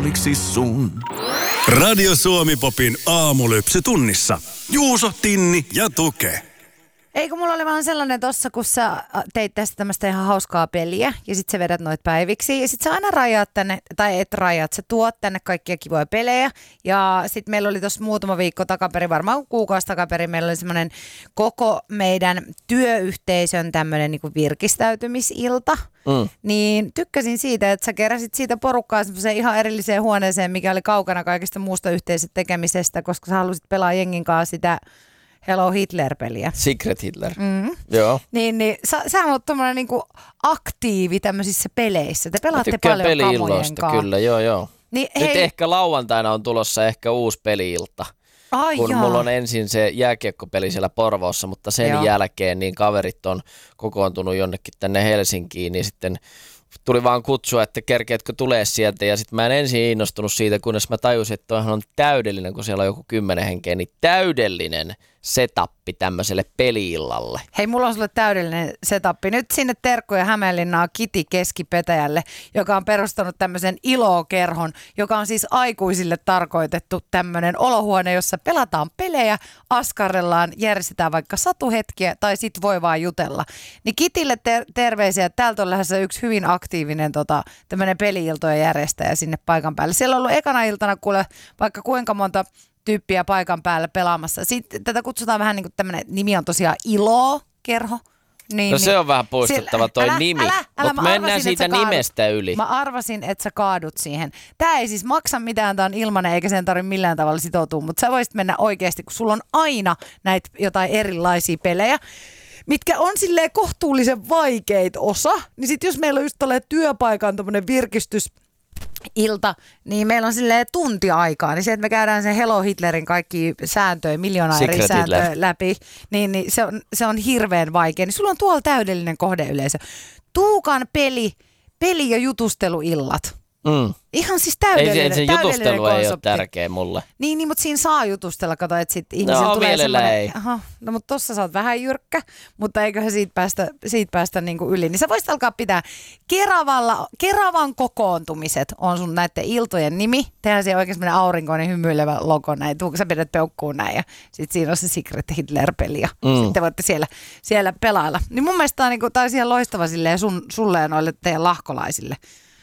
puoliksi sun. Radio Suomi Popin aamulypsy tunnissa. Juuso, Tinni ja Tuke. Eikö mulla oli vaan sellainen tossa, kun sä teit tästä tämmöistä ihan hauskaa peliä ja sit sä vedät noit päiviksi ja sit sä aina rajaat tänne, tai et rajaat, sä tuot tänne kaikkia kivoja pelejä ja sit meillä oli tossa muutama viikko takaperin, varmaan kuukausi takaperin, meillä oli semmoinen koko meidän työyhteisön tämmöinen niinku virkistäytymisilta. Niin tykkäsin siitä, että sä keräsit siitä porukkaa semmoiseen ihan erilliseen huoneeseen, mikä oli kaukana kaikista muusta yhteisestä tekemisestä, koska sä halusit pelaa jengin kanssa sitä Hello Hitler-peliä. Secret Hitler. Joo. Niin sä oot tommonen niinku aktiivi tämmöisissä peleissä. Te pelaatte paljon kamojen kanssa. Kyllä, joo. Niin, nyt ehkä lauantaina on tulossa ehkä uusi peli-ilta. Kun mulla on ensin se jääkiekkopeli siellä Porvoossa, mutta sen jälkeen niin kaverit on kokoontunut jonnekin tänne Helsinkiin, niin sitten tuli vaan kutsua, että kerkeetkö tulee sieltä, ja sitten mä en ensin innostunut siitä, kunnes mä tajusin, että toihan on täydellinen, kun siellä on joku 10 henkeä, niin täydellinen setappi tämmöiselle peli-illalle. Hei, mulla on sulle täydellinen setappi. Nyt sinne terkkuja Hämeenlinnaan Kiti Keskipetäjälle, joka on perustanut tämmöisen ilokerhon, joka on siis aikuisille tarkoitettu tämmöinen olohuone, jossa pelataan pelejä, askarrellaan, järjestetään vaikka satuhetkiä tai sit voi vaan jutella. Niin Kitille terveisiä. Täältä on lähdössä yksi hyvin aktiivinen tämmöinen peli-iltojen järjestäjä sinne paikan päälle. Siellä on ollut ekana iltana kuule vaikka kuinka monta tyyppiä paikan päällä pelaamassa. Sitten tätä kutsutaan vähän niin kuin tämmöinen, nimi on tosiaan Ilo-kerho. No se on vähän puistuttava toi nimi, mutta mennään siitä nimestä yli. Mä arvasin, että sä kaadut siihen. Tää ei siis maksa mitään, tää on ilmanen eikä sen tarvitse millään tavalla sitoutua, mutta sä voisit mennä oikeasti, kun sulla on aina näitä jotain erilaisia pelejä, mitkä on silleen kohtuullisen vaikeita osa, niin sit jos meillä on just tolleen työpaikan tommonen virkistysilta, niin meillä on silleen tunti aikaa, niin se, että me käydään sen Hello Hitlerin kaikki sääntöjä, miljoona eri sääntöjä läpi, niin se on hirveän vaikea. Niin sulla on tuolla täydellinen kohdeyleisö. Tuukan peli- ja jutusteluillat. Ihan siis täydellinen, se jutustelu konsepti. Ei ole tärkeä mulle. Niin, mutta siinä saa jutustella, kato, että sitten ihmisellä tulee semmoinen. Ei. Aha, no mutta tossa sä oot vähän jyrkkä, mutta eiköhän siitä päästä niinku yli. Niin sä voisit alkaa pitää Keravan kokoontumiset on sun näiden iltojen nimi. Tehdään siellä oikein semmoinen aurinkoinen hymyilevä logo näin. Sä pidät peukkuun näin ja sitten siinä on se Secret Hitler-peli ja sitten voitte siellä pelailla. Niin mun mielestä tää on ihan loistava silleen sulle ja noille teidän lahkolaisille.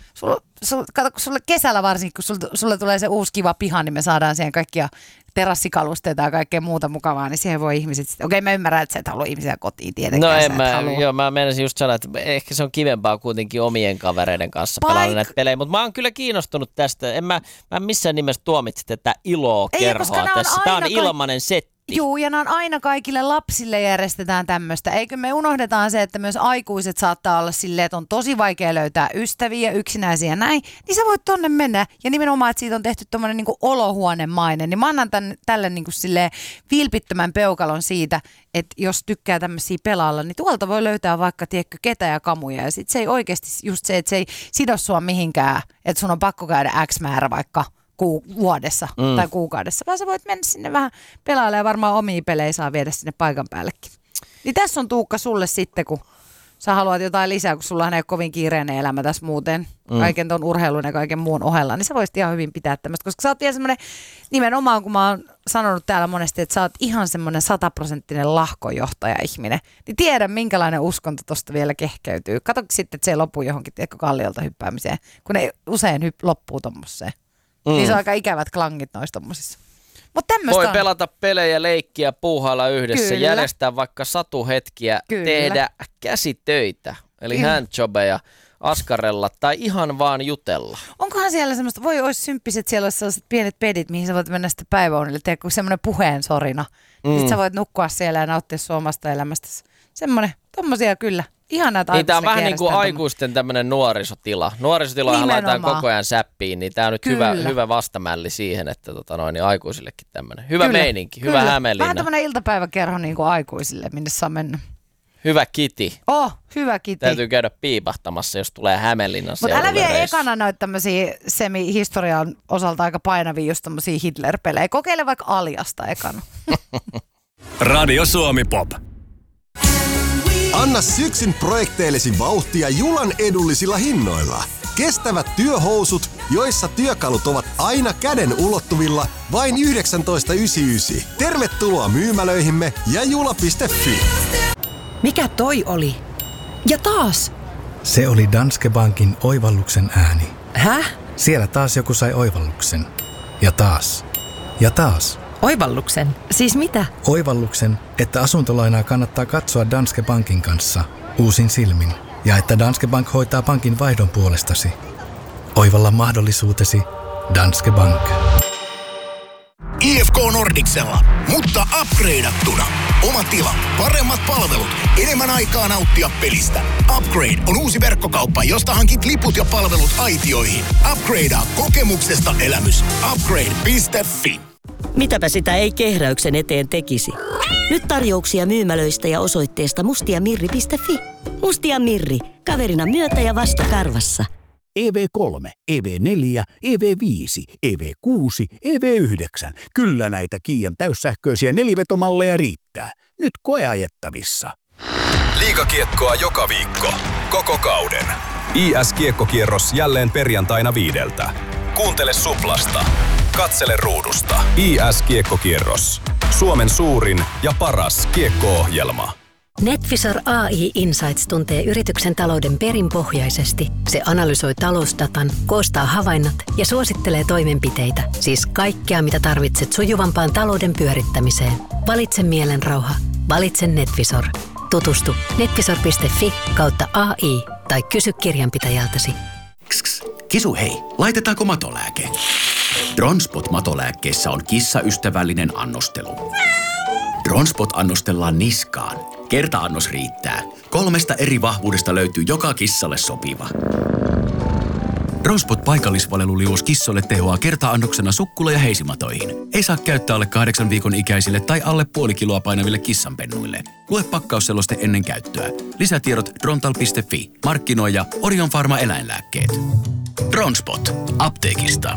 Kato, kun sulle kesällä varsinkin, kun sulle tulee se uusi kiva piha, niin me saadaan siihen kaikkia terassikalusteita ja kaikkea muuta mukavaa, niin siihen voi ihmiset sitten. Okei, mä ymmärrän, että sä et halua ihmisiä kotiin tietenkään. No mä menisin just sanoa, että ehkä se on kivempaa kuitenkin omien kavereiden kanssa pelata näitä pelejä, mutta mä oon kyllä kiinnostunut tästä. Mä en missään nimessä tuomitse tätä ilokerhoa tässä. Tää on ilmainen setti. Juu, ja nämä on aina kaikille lapsille järjestetään tämmöistä. Eikö me unohdetaan se, että myös aikuiset saattaa olla silleen, että on tosi vaikea löytää ystäviä, yksinäisiä ja näin. Niin sä voit tonne mennä. Ja nimenomaan, että siitä on tehty tommoinen niinku olohuonemainen. Niin mä annan tälle niinku silleen vilpittömän peukalon siitä, että jos tykkää tämmöisiä pelailla, niin tuolta voi löytää vaikka, tiedätkö, ketä ja kamuja. Ja sit se ei oikeasti just se, että se ei sido sua mihinkään, että sun on pakko käydä X määrä vaikka vuodessa tai kuukaudessa, vaan sä voit mennä sinne vähän pelailemaan ja varmaan omia pelejä saa viedä sinne paikan päällekin. Niin tässä on Tuukka sulle sitten, kun sä haluat jotain lisää, kun sulla ei ole kovin kiireinen elämä tässä muuten, kaiken ton urheilun ja kaiken muun ohella, niin sä voisit ihan hyvin pitää tämmöistä, koska sä oot vielä semmoinen, nimenomaan kun mä oon sanonut täällä monesti, että sä oot ihan semmoinen 100% lahkojohtaja-ihminen, niin tiedän minkälainen uskonto tosta vielä kehkeytyy. Kato sitten, että se ei lopu johonkin, tiedätkö, kalliolta hyppäämiseen, kun ne usein loppuu tommoseen. Niin se on aika ikävät klangit noissa tommosissa. Voi pelata pelejä, leikkiä, puuhailla yhdessä, järjestää vaikka satuhetkiä, tehdä käsitöitä, eli handjobeja, askarella tai ihan vaan jutella. Onkohan siellä semmoista, olisi symppiset, siellä olisi sellaiset pienet pedit, mihin sä voit mennä sitten päiväunille, tehdä kuin semmoinen puheensorina. Sitten sä voit nukkua siellä ja nauttia sun omasta elämästäsi. Semmoinen, tommosia kyllä. Ihanaa, että tämä on vähän niin kuin aikuisten tämmöinen nuorisotila. Nuorisotilahan laitetaan koko ajan säppiin, niin tämä on nyt hyvä vastamälli siihen, että niin aikuisillekin tämmöinen. Hyvä meininki, hyvä Hämeenlinna. Vähän tämmöinen iltapäiväkerho niin kuin aikuisille, minne saa mennä. Hyvä kiti. Hyvä kiti. Täytyy käydä piipahtamassa, jos tulee Hämeenlinnan seudulle. Mutta älä vie ekana noita tämmöisiä semi-historian osalta aika painavia just tämmöisiä Hitler-pelejä. Kokeile vaikka Aliasta ekana. Radio Suomi Pop. Anna syksyn projekteillesi vauhtia Julan edullisilla hinnoilla. Kestävät työhousut, joissa työkalut ovat aina käden ulottuvilla, vain 19,99. Tervetuloa myymälöihimme ja jula.fi. Mikä toi oli? Ja taas! Se oli Danske Bankin oivalluksen ääni. Häh? Siellä taas joku sai oivalluksen. Ja taas. Ja taas. Oivalluksen? Siis mitä? Oivalluksen, että asuntolainaa kannattaa katsoa Danske Bankin kanssa uusin silmin. Ja että Danske Bank hoitaa pankin vaihdon puolestasi. Oivalla mahdollisuutesi Danske Bank. IFK Nordicsella, mutta upgradeattuna. Oma tila, paremmat palvelut, enemmän aikaa nauttia pelistä. Upgrade on uusi verkkokauppa, josta hankit liput ja palvelut aitioihin. Upgradea kokemuksesta elämys. Upgrade.fi. Mitäpä sitä ei kehräyksen eteen tekisi. Nyt tarjouksia myymälöistä ja osoitteesta mustiamirri.fi. Mustia Mirri, kaverina myötä ja vastakarvassa. EV3, EV4, EV5, EV6, EV9. Kyllä näitä Kiian täyssähköisiä nelivetomalleja riittää. Nyt koeajettavissa. Liigakiekkoa joka viikko. Koko kauden. IS-kiekkokierros jälleen perjantaina 5. Kuuntele Suplasta. Katsele ruudusta. IS-kiekkokierros. Suomen suurin ja paras kiekko-ohjelma. NetVisor AI Insights tuntee yrityksen talouden perinpohjaisesti. Se analysoi talousdatan, koostaa havainnot ja suosittelee toimenpiteitä. Siis kaikkea, mitä tarvitset sujuvampaan talouden pyörittämiseen. Valitse mielenrauha. Valitse NetVisor. Tutustu netvisor.fi/AI tai kysy kirjanpitäjältäsi. Kisu hei, laitetaanko matolääke? Dronspot-matolääkkeessä on kissaystävällinen annostelu. Dronspot annostellaan niskaan. Kerta-annos riittää. 3 eri vahvuudesta löytyy joka kissalle sopiva. Dronspot paikallisvaleluliuos kissoille tehoaa kerta-annoksena sukkula- ja heisimatoihin. Ei saa käyttää alle 8 viikon ikäisille tai alle puoli kiloa painaville kissanpennuille. Lue pakkausseloste ennen käyttöä. Lisätiedot drontal.fi. Markkinoija Orion Pharma eläinlääkkeet. Dronspot. Apteekista.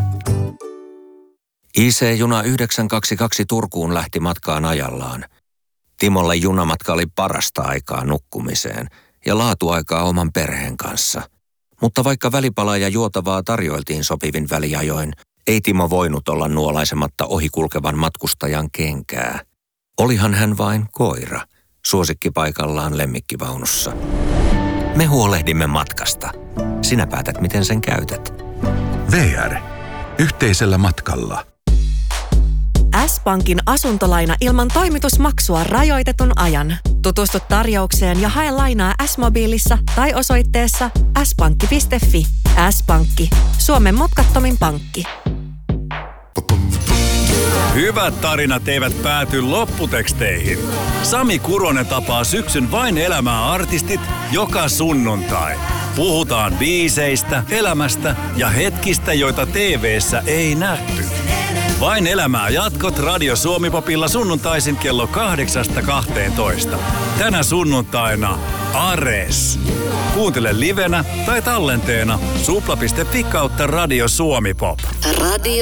IC-juna 922 Turkuun lähti matkaan ajallaan. Timolle junamatka oli parasta aikaa nukkumiseen ja laatuaikaa oman perheen kanssa. Mutta vaikka välipalaa ja juotavaa tarjoiltiin sopivin väliajoin, ei Timo voinut olla nuolaisematta ohikulkevan matkustajan kenkää. Olihan hän vain koira, suosikkipaikallaan lemmikkivaunussa. Me huolehdimme matkasta. Sinä päätät, miten sen käytät. VR. Yhteisellä matkalla. S-Pankin asuntolaina ilman toimitusmaksua rajoitetun ajan. Tutustu tarjoukseen ja hae lainaa S-mobiilissa tai osoitteessa s-pankki.fi. S-Pankki. Suomen mutkattomin pankki. Hyvät tarinat eivät pääty lopputeksteihin. Sami Kuronen tapaa syksyn Vain elämää -artistit joka sunnuntai. Puhutaan biiseistä, elämästä ja hetkistä, joita TV:ssä ei nähty. Vain elämää -jatkot Radio Suomi-popilla sunnuntaisin kello 8-12. Tänä sunnuntaina Ares. Kuuntele livenä tai tallenteena supla.fi/Radio Suomi Pop. Radio